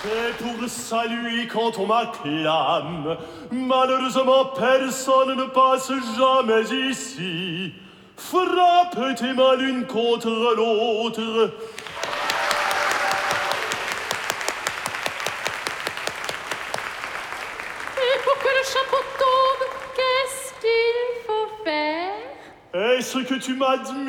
C'est pour saluer quand on m'acclame. Malheureusement, personne ne passe jamais ici. Frappe tes mains l'une contre l'autre. Et pour que le chapeau tombe, qu'est-ce qu'il faut faire? Est-ce que tu m'admires?